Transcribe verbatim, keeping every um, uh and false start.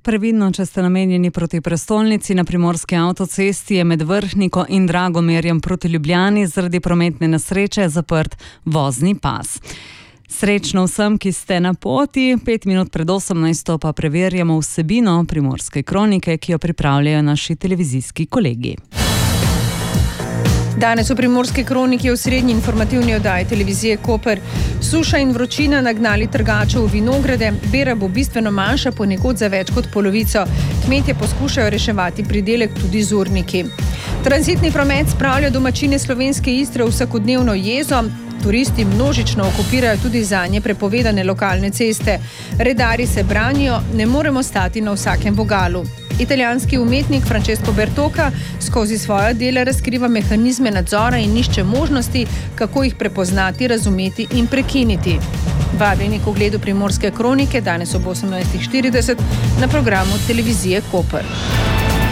Previdno, če ste namenjeni proti prestolnici, na primorski avtocesti je med Vrhniko in Dragomerjem proti Ljubljani zaradi prometne nesreče zaprt vozni pas. Srečno vsem, ki ste na poti. Pet minut pred osemnajsto pa preverjamo vsebino Primorske kronike, ki jo pripravljajo naši televizijski kolegi. Danes v Primorski kroniki v srednji informativni oddaji televizije Koper. Suša in vročina nagnali trgačev v vinograde, bera bo bistveno manjša, ponekod za več kot polovico. Kmetje poskušajo reševati pridelek tudi z urniki. Tranzitni promet spravlja domačine slovenske Istre v vsakodnevno jezo. Turisti množično okupirajo tudi zanje prepovedane lokalne ceste. Redarji se branijo, ne moremo stati na vsakem vogalu. Italijanski umetnik Francesco Bertocca skozi svoja dela razkriva mehanizme nadzora in išče možnosti, kako jih prepoznati, razumeti in prekiniti. Vabljeni k ogledu Primorske kronike danes ob osemnajst štirideset na programu televizije Koper.